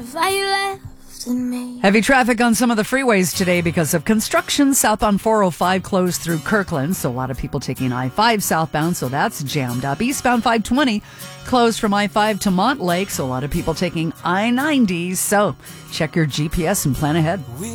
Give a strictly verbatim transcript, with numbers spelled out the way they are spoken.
Heavy traffic on some of the freeways today because of construction. Southbound four oh five closed through Kirkland, so a lot of people taking I five southbound, so that's jammed up. Eastbound five twenty closed from I five to Montlake, so a lot of people taking I ninety, so check your G P S and plan ahead.